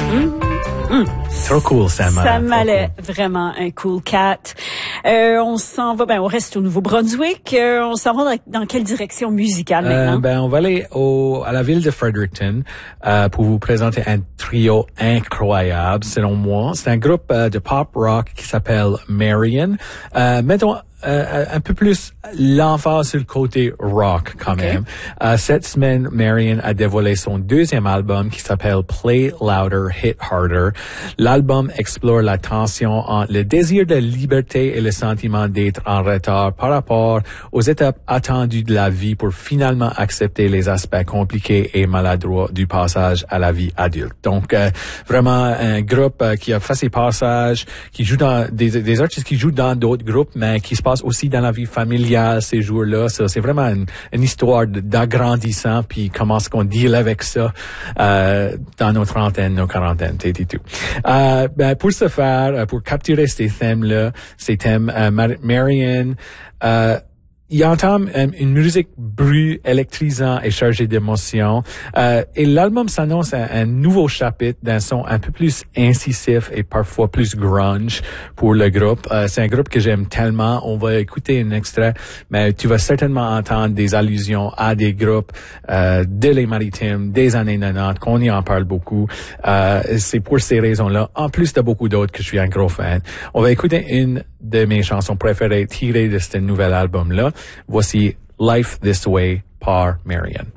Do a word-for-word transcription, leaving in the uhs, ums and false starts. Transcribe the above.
Mmh. Trop cool, Sam. Sam Mallet, cool. Vraiment un cool cat. Euh, on s'en va, ben on reste au Nouveau-Brunswick. Euh, on s'en va dans, dans quelle direction musicale maintenant? Euh, ben on va aller au à la ville de Fredericton euh, pour vous présenter un trio incroyable, selon moi. C'est un groupe euh, de pop rock qui s'appelle Marion. Euh, mettons Euh, un peu plus l'emphase sur le côté rock quand okay. même. Euh, cette semaine, Marion a dévoilé son deuxième album qui s'appelle Play Louder, Hit Harder. L'album explore la tension entre le désir de liberté et le sentiment d'être en retard par rapport aux étapes attendues de la vie pour finalement accepter les aspects compliqués et maladroits du passage à la vie adulte. Donc, euh, vraiment un groupe euh, qui a fait ses passages, qui joue dans des, des artistes qui jouent dans d'autres groupes, mais qui se passe aussi dans la vie familiale ces jours-là. Ça, c'est vraiment une, une histoire d'agrandissant, puis comment est-ce qu'on deal avec ça euh, dans nos trentaines, nos quarantaines, et tout. Euh, ben, pour ce faire, pour capturer ces thèmes-là, ces thèmes, euh, Marion, euh, il entame euh, une musique brue, électrisante et chargée d'émotions. Euh, et l'album s'annonce un, un nouveau chapitre d'un son un peu plus incisif et parfois plus grunge pour le groupe. Euh, c'est un groupe que j'aime tellement. On va écouter un extrait, mais tu vas certainement entendre des allusions à des groupes euh, de les maritimes des années quatre-vingt-dix, qu'on y en parle beaucoup. Euh, c'est pour ces raisons-là, en plus de beaucoup d'autres, que je suis un gros fan. On va écouter une de mes chansons préférées tirées de ce nouvel album-là. Voici Life This Way par Marion.